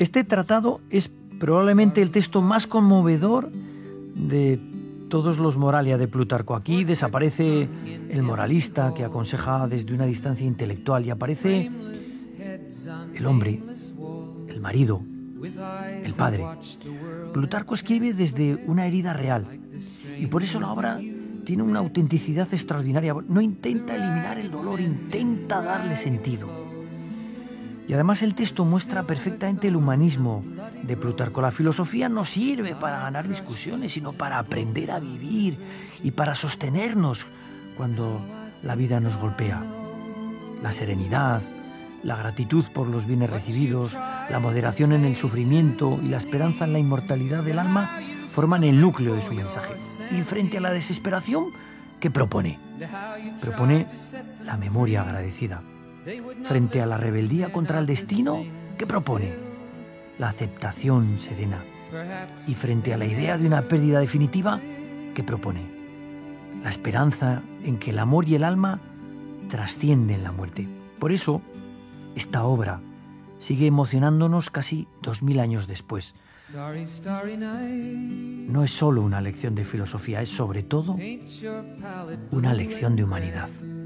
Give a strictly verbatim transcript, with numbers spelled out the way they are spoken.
Este tratado es probablemente el texto más conmovedor de todos los Moralia de Plutarco. Aquí desaparece el moralista que aconseja desde una distancia intelectual y aparece el hombre, el marido, el padre. Plutarco escribe desde una herida real y por eso la obra tiene una autenticidad extraordinaria. No intenta eliminar el dolor, intenta darle sentido. Y además el texto muestra perfectamente el humanismo de Plutarco. La filosofía no sirve para ganar discusiones, sino para aprender a vivir y para sostenernos cuando la vida nos golpea. La serenidad, la gratitud por los bienes recibidos, la moderación en el sufrimiento y la esperanza en la inmortalidad del alma forman el núcleo de su mensaje. Y frente a la desesperación, ¿qué propone? Propone la memoria agradecida. Frente a la rebeldía contra el destino, ¿qué propone? La aceptación serena. Y frente a la idea de una pérdida definitiva, ¿qué propone? La esperanza en que el amor y el alma trascienden la muerte. Por eso, esta obra sigue emocionándonos casi dos mil años después. No es solo una lección de filosofía, es sobre todo una lección de humanidad.